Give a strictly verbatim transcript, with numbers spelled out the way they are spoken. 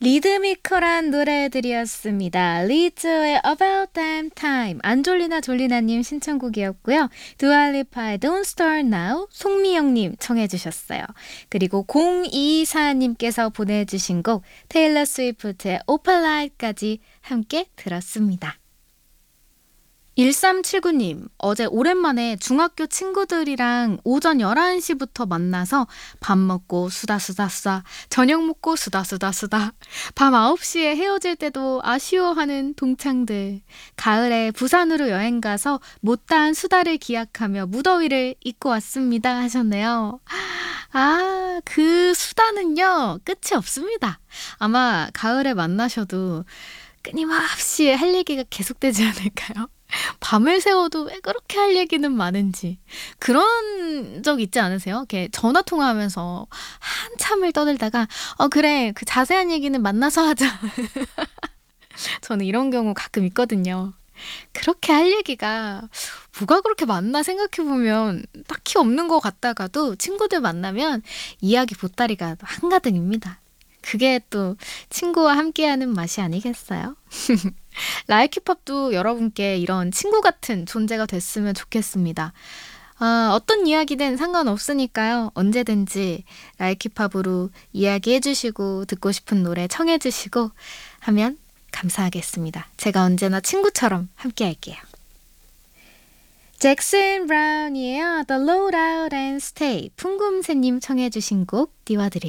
리드미컬한 노래들이었습니다. 리즈의 About Damn Time, 안졸리나 졸리나님 신청곡이었고요. 두알리파의 Don't Start Now, 송미영님 청해 주셨어요. 그리고 공이이사님께서 보내주신 곡 테일러 스위프트의 오팔라이트까지 함께 들었습니다. 일삼칠구님, 어제 오랜만에 중학교 친구들이랑 오전 열한 시부터 만나서 밥 먹고 수다 수다 수다, 저녁 먹고 수다 수다 수다, 밤 아홉 시에 헤어질 때도 아쉬워하는 동창들, 가을에 부산으로 여행 가서 못다한 수다를 기약하며 무더위를 잊고 왔습니다 하셨네요. 아, 그 수다는요, 끝이 없습니다. 아마 가을에 만나셔도 끊임없이 할 얘기가 계속되지 않을까요? 밤을 새워도 왜 그렇게 할 얘기는 많은지. 그런 적 있지 않으세요? 이렇게 전화 통화하면서 한참을 떠들다가 어 그래, 그 자세한 얘기는 만나서 하자. 저는 이런 경우 가끔 있거든요. 그렇게 할 얘기가 뭐가 그렇게 많나 생각해보면 딱히 없는 것 같다가도 친구들 만나면 이야기 보따리가 한가득입니다. 그게 또 친구와 함께하는 맛이 아니겠어요? 라이키팝도 여러분께 이런 친구 같은 존재가 됐으면 좋겠습니다. 아, 어떤 이야기든 상관없으니까요. 언제든지 라이키팝으로 이야기해주시고 듣고 싶은 노래 청해주시고 하면 감사하겠습니다. 제가 언제나 친구처럼 함께할게요. 잭슨 브라운이에요. The Load Out and Stay. 풍금새님 청해주신 곡 띄워드릴게요.